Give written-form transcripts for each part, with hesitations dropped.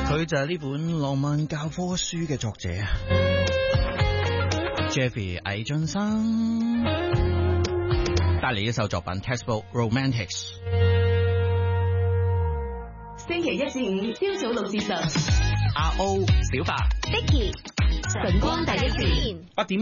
佢就係呢本浪漫教科書嘅作者啊 Jeffrey 魏浚生帶嚟一首作品 Textbook Romantics。 星期一至五朝早6至10， 阿 O 小白 Vicky 晨光第一線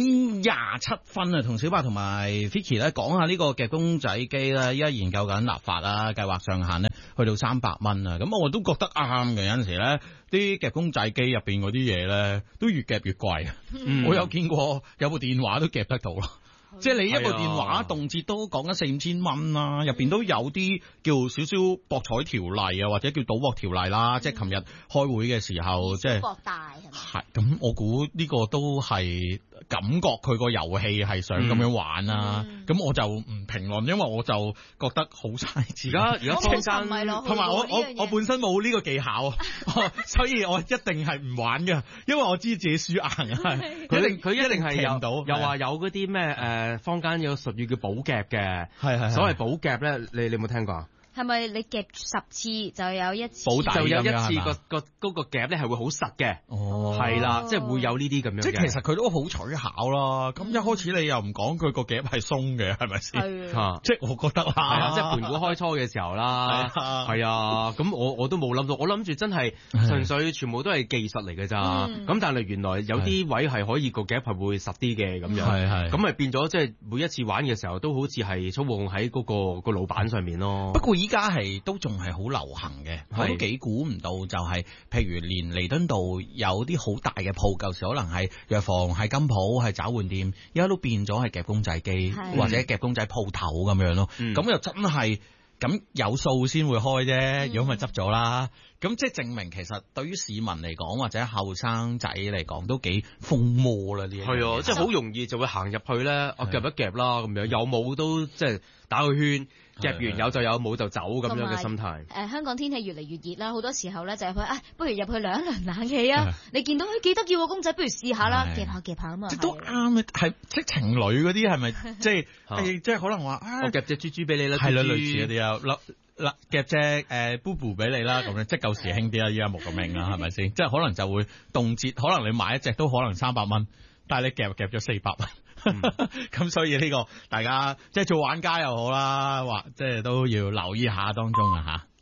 8:27啊，同小白同埋 Vicky 咧講下呢個夾公仔機咧，依家研究緊立法啦，計劃上限咧去到300蚊啊，咁我都覺得啱嘅。有陣時咧，啲夾公仔機入邊嗰啲嘢咧，都越夾越貴啊。我有見過有部電話都夾得到咯。即係你一部電話動輒都講緊4-5千蚊啦，入邊都有啲叫少少博彩條例啊，或者叫賭博條例啦。即係琴日開會嘅時候，即係博大係咪？ 係咁，我估呢個都係感覺佢個遊戲係想咁樣玩啦。咁我就唔評論，因為我就覺得好嘥錢。 而家坊間同埋我本身冇呢個技巧，所以我一定係唔玩嘅，因為我知自己輸硬啊。 佢一定係有到， 又話有嗰啲咩坊間有術語叫寶夾嘅， 係所謂寶夾咧，你有冇聽過啊？ 係咪你夾10次就有一次？ 就有一次嗰個夾咧係會好實嘅，係啦，即係會有呢啲咁樣嘅。 即係其實佢都好取巧啦。咁一開始你又唔講佢個夾係鬆嘅，係咪先？即係我覺得啦， 即係盤古開初嘅時候啦，係啊。咁我都冇諗到，我諗住真係純粹全部都係技術嚟嘅咋。咁但係原來有啲位係可以個夾係會實啲嘅咁樣，咁咪變咗即係每一次玩嘅時候都好似係操控喺嗰個老闆上面咯。 不過依家係都仲係好流行嘅，我都幾估唔到，就係譬如連彌敦道有啲好大嘅鋪，舊時可能係藥房、係金鋪、係找換店，而家都變咗係夾公仔機或者夾公仔鋪頭咁樣咯。咁又真係咁有數先會開啫，如果咪執咗啦。咁即係證明其實對於市民嚟講或者後生仔嚟講都幾瘋魔啦，呢啲係啊，即係好容易就會行入去咧，我夾一夾啦咁樣，有冇都即係打個圈。夾完有就有，冇就走咁樣嘅心態。 香港天氣越嚟越熱啦，好多時候咧就係佢不如入去涼一涼冷氣啊！你見到佢幾得意喎公仔，不如試下啦，夾下夾下啊嘛。 都啱啊，係即係情侶嗰啲係咪即係即係可能話我夾隻豬豬俾你啦， 係啦，類似嗰啲啊，夾隻BooBoo 俾你啦，咁樣即係舊時興啲啦，依家冇咁興啦，係咪先？即係可能就會動輒，可能你買一隻都可能300蚊，但係你夾咗400蚊。咁所以呢個大家即係做玩家又好啦，或即係都要留意下當中啊吓。